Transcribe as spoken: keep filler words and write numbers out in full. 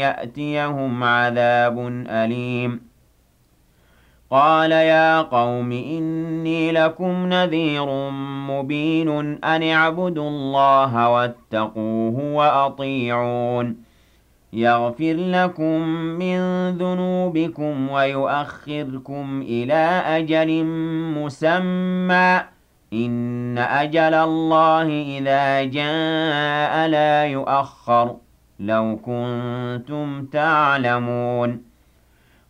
يَأْتِيَهُمْ عَذَابٌ أَلِيمٌ قَالَ يَا قَوْمِ إِنِّي لَكُمْ نَذِيرٌ مُّبِينٌ أَنِ اعْبُدُوا اللَّهَ وَاتَّقُوهُ وَأَطِيعُونِ يَغْفِرْ لَكُم مِّن ذُنُوبِكُمْ وَيُؤَخِّرْكُمْ إِلَىٰ أَجَلٍ مُّسَمًّى ۚ إِنَّ أَجَلَ اللَّهِ إِذَا جَاءَ لَا يُؤَخَّرُ ۖ لَوْ كُنتُمْ تَعْلَمُونَ